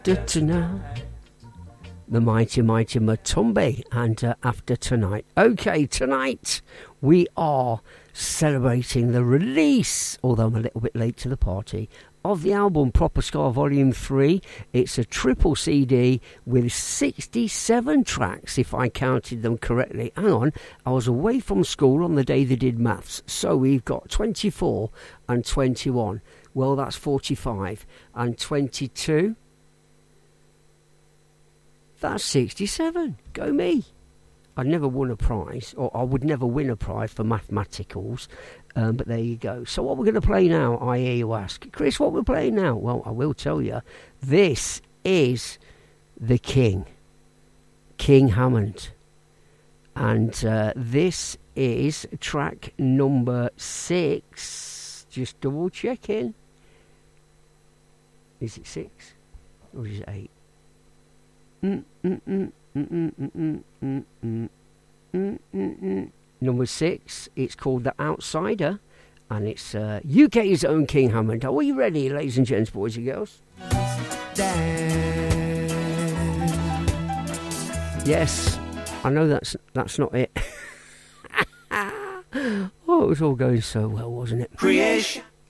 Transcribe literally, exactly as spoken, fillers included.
Tonight, the mighty, mighty Matumbe, and uh, After Tonight. Okay, tonight we are celebrating the release, although I'm a little bit late to the party, of the album Proper Ska Volume three. It's a triple C D with sixty-seven tracks, if I counted them correctly. Hang on, I was away from school on the day they did maths, so we've got twenty-four and twenty-one. Well, that's forty-five, and twenty-two... that's sixty-seven. Go me. I'd never won a prize, or I would never win a prize for mathematicals, um, but there you go. So what we're going to play now, I hear you ask. Chris, what we're playing now? Well, I will tell you. This is the King, King Hammond. And uh, this is track number six. Just double checking. Is it six? Or is it eight? Mm, mm, mm, mm, mm, mm, mm, mm, mm, mm, mm. Number six, it's called The Outsider, and it's uh, U K's own King Hammond. Are we ready, ladies and gents, boys and girls? Damn. Yes, I know that's that's not it. Oh, it was all going so well, wasn't it? Creation.